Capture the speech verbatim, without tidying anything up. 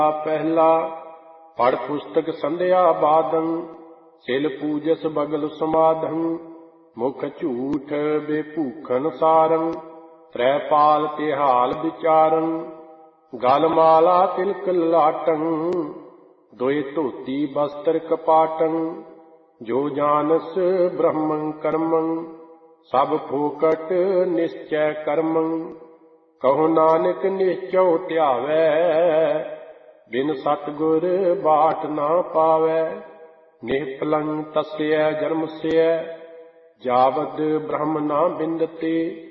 ਪਹਿਲਾ ਪੜ ਪੁਸਤਕ ਸੰਧਿਆ ਬਾਦੰ, ਸਿਲ ਪੂਜਸ ਬਗਲ ਸਮਾਧੰ, ਮੁਖ ਝੂਠ ਬੇਭੂਖਨ ਸਾਰੰ, ਤ੍ਰੈ ਪਾਲ ਤਿਹਾਲ ਵਿਚਾਰੰ, ਗਲ ਮਾਲਾ ਤਿਲਕ ਲਾਟੰ, ਦੋਇ ਧੋਤੀ ਬਸਤਰ ਕਪਾਟੰ, ਜੋ ਜਾਨਸ ਬ੍ਰਹਮੰ ਕਰਮੰ, ਸਭ ਫੋਕਟ ਨਿਸ਼ਚੈ ਕਰਮੰ, ਕਹੋ ਨਾਨਕ ਨਿਸ਼ਚਉ ਧਿਆਵੈ, ਬਿਨ ਸਤਿਗੁਰ ਬਾਟ ਨਾ ਪਾਵੈ, ਨਿਹਪਲੰ ਤਸਯ ਜਨਮਸਯ, ਜਾਵਦ ਬ੍ਰਹਮ ਨਾ ਬਿੰਦਤੇ।